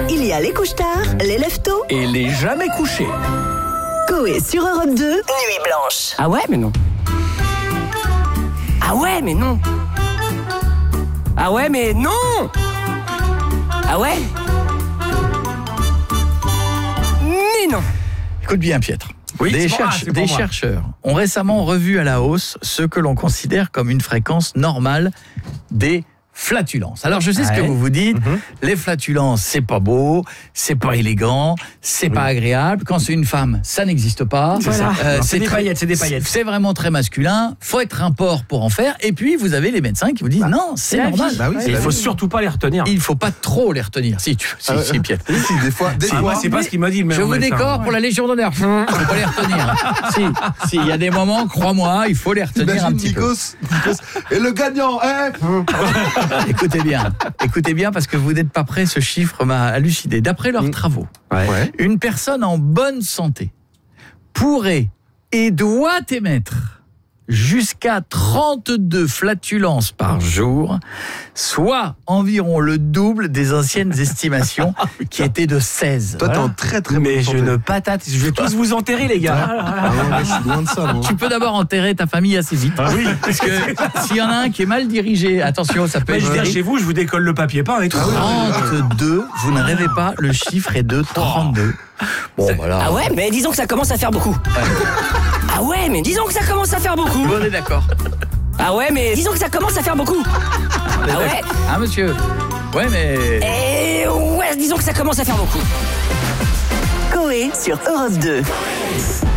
Il y a les couche-tard, les lève-tôt Et les jamais couchés. Coé sur Europe 2, Nuit Blanche. Ah ouais, mais non. Ah ouais, mais non. Ah ouais, mais non. Ah ouais. Mais non. Écoute bien, Pietre. Oui, Des c'est pour moi. chercheurs ont récemment revu à la hausse ce que l'on considère comme une fréquence normale des flatulences. Alors je sais ce que vous vous dites, les flatulences c'est pas beau, c'est pas élégant, c'est pas agréable, quand c'est une femme ça n'existe pas. C'est ça. C'est des paillettes, c'est des paillettes. C'est vraiment très masculin, faut être un porc pour en faire, et puis vous avez les médecins qui vous disent non, c'est normal. Il faut surtout pas les retenir. Il faut pas trop les retenir. Si Pierre. Si, des fois. C'est pas ce qu'il m'a dit le Je vous médecin. décore pour la Légion d'honneur. Il faut pas les retenir. Si, il y a des moments, crois-moi, il faut les retenir un Imagine petit peu. Nikos. Et le gagnant, Écoutez bien, parce que vous n'êtes pas prêts, ce chiffre m'a halluciné. D'après leurs travaux, une personne en bonne santé pourrait et doit émettre jusqu'à 32 flatulences par jour, soit environ le double des anciennes estimations qui étaient de 16. Toi, t'es en très très bonne Mais santé. je ne patate, je vais tous vous enterrer les gars. Ah non, moi, je suis loin de ça, moi. Tu peux d'abord enterrer ta famille assez vite. Oui. Parce que s'il y en a un qui est mal dirigé, attention, ça peut Mais je être viens chez vous, je vous décolle le papier peint et tout. 32, vous ne rêvez pas, le chiffre est de 32. Bon, voilà. Ah ouais, mais disons que ça commence à faire beaucoup. Ah ouais, mais disons que ça commence à faire beaucoup. On est d'accord. Ah ouais, mais disons que ça commence à faire beaucoup. Ah ouais. Hein, monsieur? Ouais, mais... Et ouais, disons que ça commence à faire beaucoup. Coé sur Europe 2.